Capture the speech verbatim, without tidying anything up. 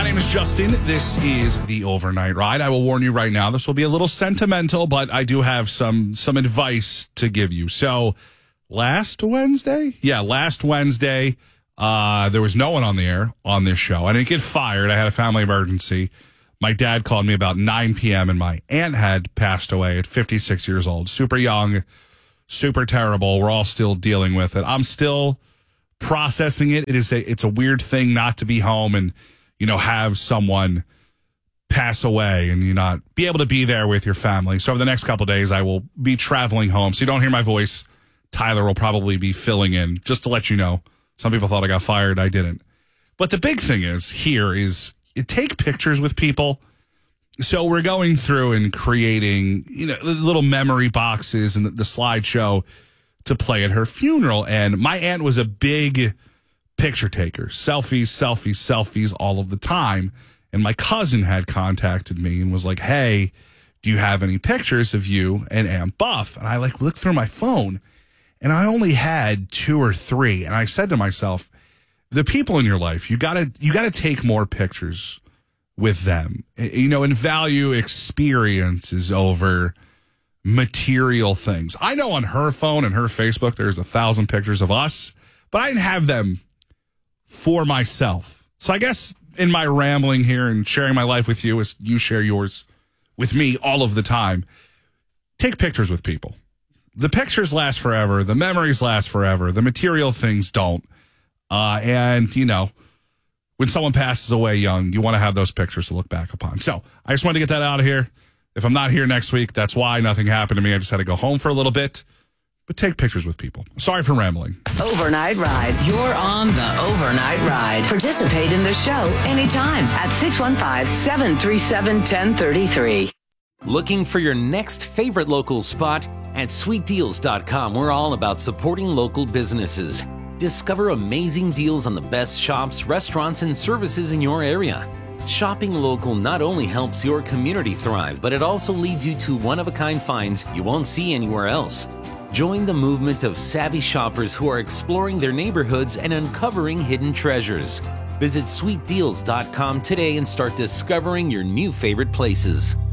name is Justin. This is the Overnight Ride. I will warn you right now, this will be a little sentimental, but I do have some some advice to give you. So last Wednesday? Yeah, last Wednesday, uh, there was no one on the air on this show. I didn't get fired. I had a family emergency. My dad called me about nine p.m. and my aunt had passed away at fifty-six years old. Super young, super terrible. We're all still dealing with it. I'm still processing it. It is a it's a weird thing not to be home and, you know, have someone pass away and you not be able to be there with your family. So over the next couple of days, I will be traveling home. So you don't hear my voice. Tyler will probably be filling in, just to let you know. Some people thought I got fired. I didn't. But the big thing is here is you take pictures with people. So we're going through and creating, you know, little memory boxes and the, the slideshow to play at her funeral. And my aunt was a big picture taker. Selfies, selfies, selfies all of the time. And my cousin had contacted me and was like, hey, do you have any pictures of you and Aunt Buff? And I like looked through my phone and I only had two or three. And I said to myself, the people in your life, you gotta, you gotta take more pictures with them, you know, and value experiences over material things. I know on her phone and her Facebook, there's a thousand pictures of us, but I didn't have them for myself. So I guess in my rambling here and sharing my life with you as you share yours with me all of the time, take pictures with people. The pictures last forever. The memories last forever. The material things don't. Uh, and, you know, when someone passes away young, you want to have those pictures to look back upon. So I just wanted to get that out of here. If I'm not here next week, that's why. Nothing happened to me. I just had to go home for a little bit. But take pictures with people. Sorry for rambling. Overnight Ride. You're on the Overnight Ride. Participate in the show anytime at six one five, seven three seven, one zero three three. Looking for your next favorite local spot? At sweet deals dot com, we're all about supporting local businesses. Discover amazing deals on the best shops, restaurants, and services in your area. Shopping local not only helps your community thrive, but it also leads you to one-of-a-kind finds you won't see anywhere else. Join the movement of savvy shoppers who are exploring their neighborhoods and uncovering hidden treasures. Visit sweet deals dot com today and start discovering your new favorite places.